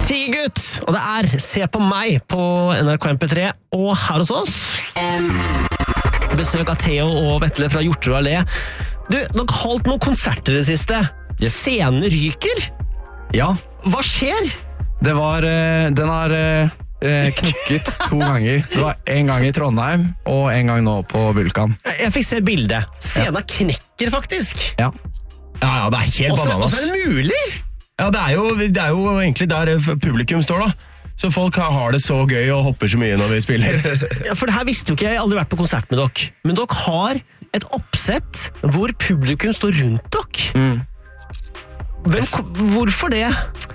Tigergutt, og det Se på meg på NRK MP3, og her hos oss besøk av Theo og Vetle fra Hjortro Allé. Du, dere holdt noen konserter i det siste. Yes. Scenen ryker. Ja, Hva skjer? den har knukket 2 ganger. Det var en gang i Trondheim, og en gang nå på Vulkan. Jeg fikk se bildet. Scenen knekker faktisk. Ja. Ja, det helt bananas. Også det mulig? Ja, det er jo egentlig der publikum står da. Så folk har det så gøy og hopper så mye når vi spiller. Ja, for det her visste jo ikke jeg har aldri vært på konsert med dere. Men dere har et oppsett hvor publikum står rundt dere. Hvorfor det?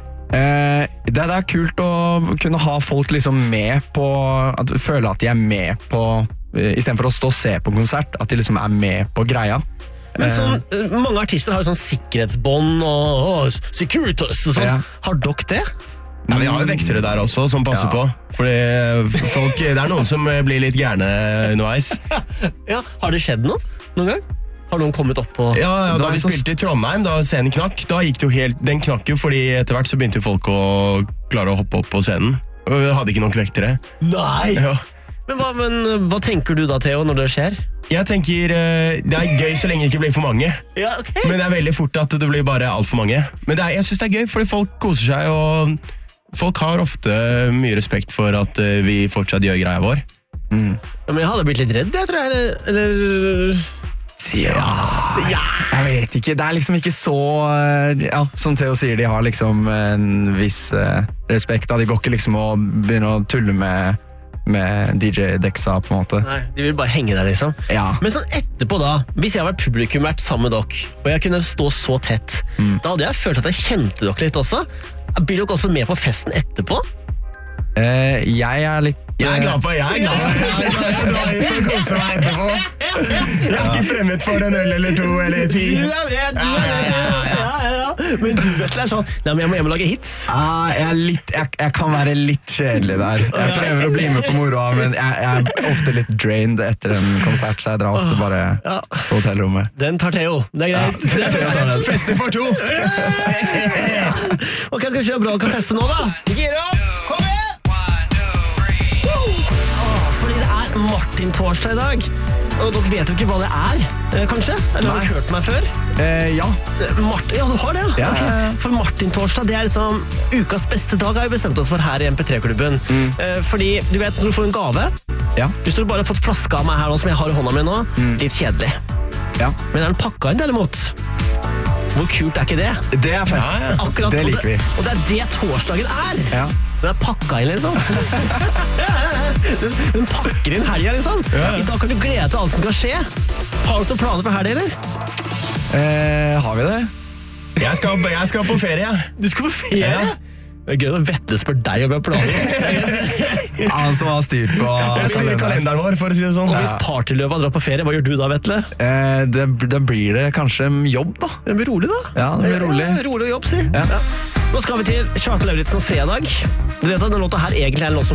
Det er kult å kunne ha folk liksom med på, føle at de er med på, i stedet for å stå og se på konsert, at de liksom er med på greia. Men mange artister har jo sånn sikkerhetsbånd og Securitas og sånn. Ja. Har dere det? Ja, vi har jo vektere der også som passer på. Fordi det er noen som blir litt gærne underveis. Ja, har det skjedd noen gang? Har noen kommet opp på... Ja, da vi spilte i Trondheim, da scenen knakk, da gikk det jo helt... Den knakk jo fordi etter hvert så begynte jo folk å klare å hoppe opp på scenen. Og vi hadde ikke nok vektere. Nei! Ja. Men hva tenker du da, Theo, når det skjer? Jeg tenker det er gøy så lenge det ikke blir for mange. Ja, ok. Men det er veldig fort at det blir bare alt for mange. Men jeg synes det er gøy, fordi folk koser seg, og folk har ofte mye respekt for at vi fortsatt gjør greia vår. Ja, men jeg hadde blitt litt redd, jeg tror jeg, eller... Ja, jeg vet ikke. Det er liksom ikke så... Ja, som Theo sier, de har liksom en viss respekt. De går ikke liksom og begynner å tulle med DJ-deksa på en måte. Nei, de vil bare henge der liksom. Ja. Men sånn etterpå da, hvis jeg var publikum vært sammen med dere, og jeg kunne stå så tett, da hadde jeg følt at jeg kjente dere litt også. Blir dere også med på festen etterpå? Jeg er litt... Jeg er glad på. Jeg drar ut og koser meg etterpå. Jeg er ikke fremmed for en øl eller 2 eller 10. Du er med. Men du vet det sånn, nei, men jeg må hjem og lage hits. Jeg kan være litt kjedelig der. Jeg prøver å bli med på moroa, men jeg er ofte litt drained etter en konsert, så jeg drar ofte bare på hotellrommet. Den tar Theo, det er greit. Den fester for 2. Ok, skal vi kjøre bra, kan feste nå da? Gir opp, kom igjen! Fordi det Martin-torsdag i dag. Og dere vet jo ikke hva det kanskje? Eller har du hørt meg før? Ja. Ja, du har det, ja. Ja. Okay. For Martin-torsdag, det liksom ukas beste dag har vi bestemt oss for her i MP3-klubben. Fordi, du vet, når du får en gave, Ja. hvis du bare har fått flaska av meg her nå, som jeg har i hånda mi nå, litt kjedelig. Ja. Men den pakka inn derimot? Hvor kult ikke det? Det er fett. Akkurat, Det liker vi. Og det det torsdagen Ja. Den pakka inn, liksom. den pakker inn helga, liksom. I dag kan du glede deg til alt som skal skje. Har du noen planer for helga, eller? Har vi det? Jeg skal på ferie. Du skal på ferie? Ja. Det gøy å Vetle spør deg om jeg har planer. Han som har styr på Jeg skal kalenderen vår, for å si det sånn. Og hvis partyløva drar på ferie, hva gjør du da, Vetle? Da blir det kanskje jobb, da. Det blir rolig, da. Ja, det blir rolig. Rolig jobb, si. Ja. Nå skal vi til Kjartan Lauritzen fredag. Du vet at den låta her egentlig en låt som